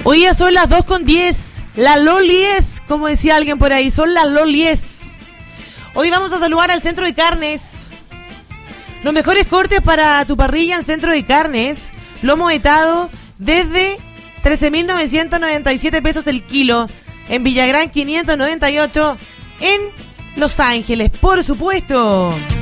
Hoy ya son las 2:10. La lolies, como decía alguien por ahí, son las lolies. Hoy vamos a saludar al Centro de Carnes. Los mejores cortes para tu parrilla en Centro de Carnes. Lomo vetado desde 13.997 pesos el kilo. En Villagrán 598. En Los Ángeles, por supuesto.